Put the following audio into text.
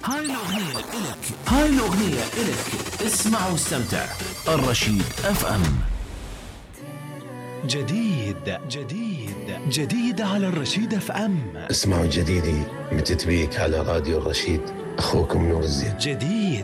هاي الأغنية إلك. اسمع واستمتع. الرشيد اف ام. جديد على الرشيد اف ام. اسمعوا جديدي متتبيك على راديو الرشيد. أخوكم نور الزين. جديد